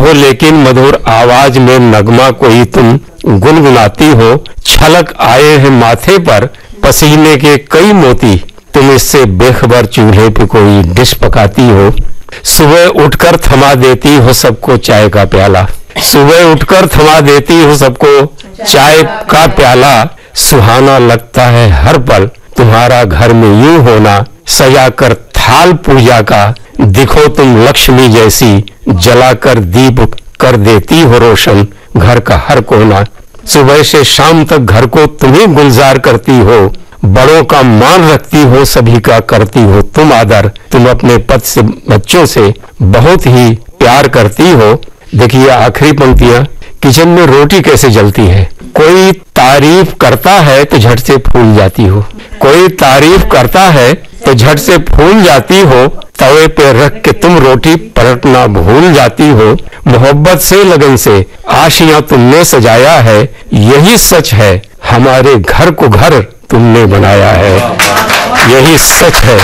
हो लेकिन मधुर आवाज में नगमा कोई तुम गुनगुनाती हो। छलक आए हैं माथे पर पसीने के कई मोती, तुम इससे बेखबर चूल्हे पे कोई डिश पकाती हो। सुबह उठकर थमा देती हो सबको चाय का प्याला, सुबह उठकर थमा देती हो सबको चाय का प्याला। सुहाना लगता है हर पल तुम्हारा घर में यूं होना, सजाकर थाल पूजा का दिखो तुम लक्ष्मी जैसी, जलाकर दीप कर देती हो रोशन घर का हर कोना। सुबह से शाम तक घर को तुम्ही गुलजार करती हो, बड़ों का मान रखती हो सभी का करती हो तुम आदर। तुम अपने पति से बच्चों से बहुत ही प्यार करती हो। देखिए आखिरी पंक्तियां, किचन में रोटी कैसे जलती है, कोई तारीफ करता है तो झट से फूल जाती हो, कोई तारीफ करता है तो झट से फूल जाती हो। तवे पे रख के तुम रोटी पलटना भूल जाती हो। मोहब्बत से लगन से आशियां तुमने सजाया है, यही सच है हमारे घर को घर तुमने बनाया है। यही सच है,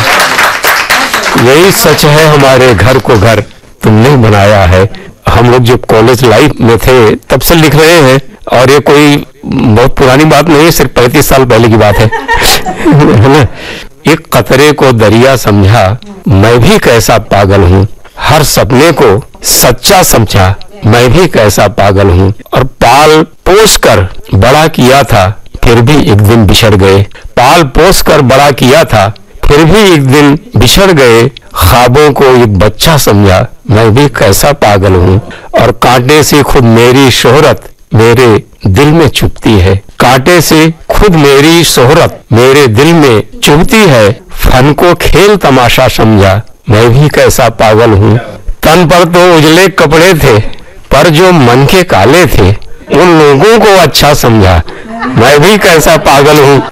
यही सच है हमारे घर को घर तुमने बनाया है। हम लोग जो कॉलेज लाइफ में थे तब से लिख रहे हैं, और ये कोई बहुत पुरानी बात नहीं है, सिर्फ 35 साल पहले की बात है ना। एक कतरे को दरिया समझा मैं भी कैसा पागल हूँ, हर सपने को सच्चा समझा मैं भी कैसा पागल हूँ। और पाल पोस कर बड़ा किया था फिर भी एक दिन बिछड़ गए, पाल पोस कर बड़ा किया था फिर भी एक दिन बिछड़ गए। ख्वाबों को एक बच्चा समझा मैं भी कैसा पागल हूँ। और कांटे से खुद मेरी शोहरत मेरे दिल में चुभती है, कांटे से खुद मेरी शोहरत मेरे दिल में चुभती है। फन को खेल तमाशा समझा मैं भी कैसा पागल हूँ। तन पर तो उजले कपड़े थे पर जो मन के काले थे, उन लोगों को अच्छा समझा मैं भी कैसा पागल हूँ।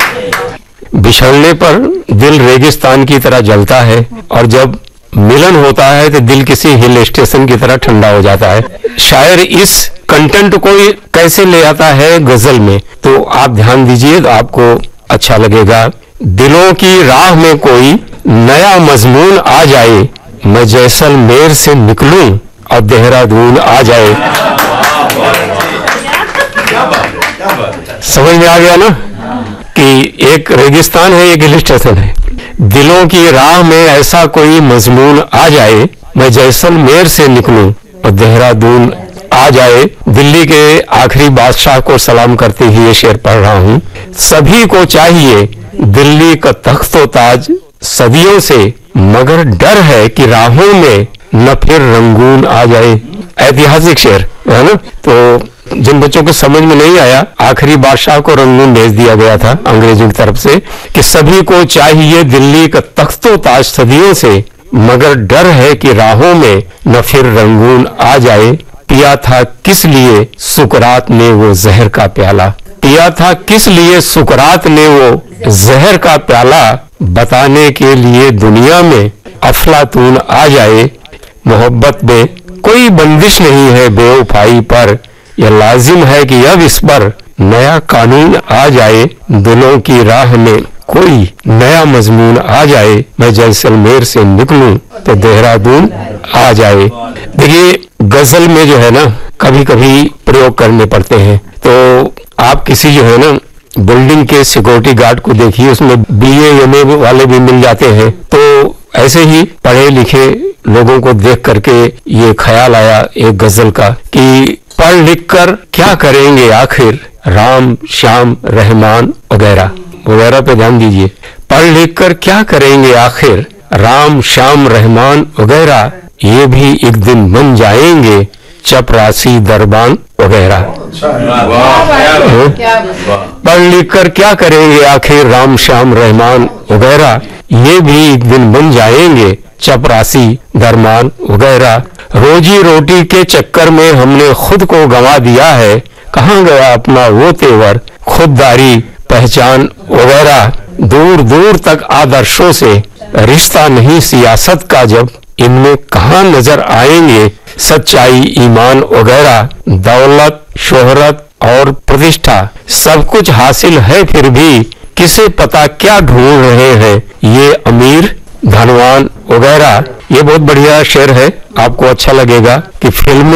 बिछड़ने पर दिल रेगिस्तान की तरह जलता है, और जब मिलन होता है तो दिल किसी हिल स्टेशन की तरह ठंडा हो जाता है। शायर इस कंटेंट को कैसे ले आता है गजल में, तो आप ध्यान दीजिए तो आपको अच्छा लगेगा। दिलों की राह में कोई नया मजमून आ जाए, मैं जैसलमेर से निकलूं और देहरादून आ जाए। समझ में आ गया ना कि एक रेगिस्तान है एक हिल स्टेशन है। दिलों की राह में ऐसा कोई मजमून आ जाए, मैं जैसलमेर से निकलूं और देहरादून आ जाए। दिल्ली के आखिरी बादशाह को सलाम करते ही ये शेर पढ़ रहा हूँ। सभी को चाहिए दिल्ली का तख्त व ताज सदियों से, मगर डर है कि राहों में न फिर रंगून आ जाए। ऐतिहासिक शेर है ना। तो जिन बच्चों को समझ में नहीं आया, आखिरी बादशाह को रंगून भेज दिया गया था अंग्रेजों की तरफ से कि सभी को चाहिए दिल्ली का तख्त व ताज सदियों से, मगर डर है कि राहों में न फिर रंगून आ जाए। पिया था किस लिए सुकरात ने वो जहर का प्याला, पिया था किस लिए सुकरात ने वो जहर का प्याला, बताने के लिए दुनिया में अफलातून आ जाए। मोहब्बत में कोई बंदिश नहीं है बेवफाई पर, यह लाजिम है कि अब इस पर नया कानून आ जाए। दिलों की राह में कोई नया मजमून आ जाए, मैं जैसलमेर से निकलूं तो देहरादून आ जाए। देखिए गजल में जो है ना कभी कभी प्रयोग करने पड़ते हैं। तो आप किसी जो है ना बिल्डिंग के सिक्योरिटी गार्ड को देखिए, उसमें BA MA वाले भी मिल जाते हैं। तो ऐसे ही पढ़े लिखे लोगों को देख करके ये ख्याल आया एक गजल का कि पढ़ लिख कर क्या करेंगे आखिर राम श्याम रहमान वगैरह वगैरह पे ध्यान दीजिए। पढ़ लिख कर क्या करेंगे आखिर राम श्याम रहमान वगैरह, ये भी एक दिन बन जाएंगे चपरासी दरबान वगैरह। पढ़ लिख कर क्या करेंगे आखिर राम श्याम रहमान वगैरह, ये भी एक दिन बन जाएंगे चपरासी दरबान वगैरह। रोजी रोटी के चक्कर में हमने खुद को गंवा दिया है, कहाँ गया अपना वो तेवर खुददारी पहचान वगैरह। दूर दूर तक आदर्शों से रिश्ता नहीं सियासत का, जब इनमें कहाँ नजर आएंगे सच्चाई ईमान वगैरह। दौलत शोहरत और प्रतिष्ठा सब कुछ हासिल है फिर भी किसे पता क्या ढूंढ रहे हैं ये अमीर धनवान वगैरह। ये बहुत बढ़िया शेर है, आपको अच्छा लगेगा कि फिल्म